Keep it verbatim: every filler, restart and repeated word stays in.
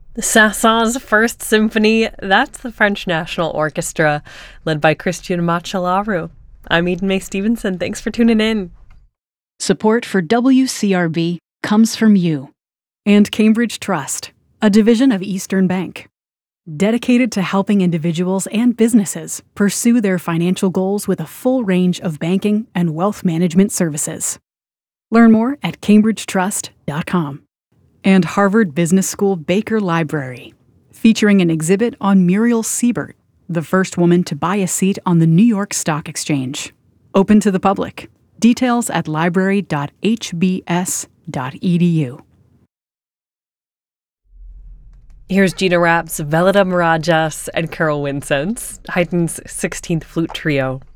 Saint-Saëns First Symphony, that's the French National Orchestra, led by Christian Macellaro. I'm Eden May Stevenson. Thanks for tuning in. Support for W C R B comes from you and Cambridge Trust, a division of Eastern Bank, dedicated to helping individuals and businesses pursue their financial goals with a full range of banking and wealth management services. Learn more at cambridge trust dot com. And Harvard Business School Baker Library, featuring an exhibit on Muriel Siebert, the first woman to buy a seat on the New York Stock Exchange. Open to the public. Details at library dot h b s dot e d u. Here's Gina Rapp's Velida Mirajas and Carol Winson's, Haydn's sixteenth Flute Trio.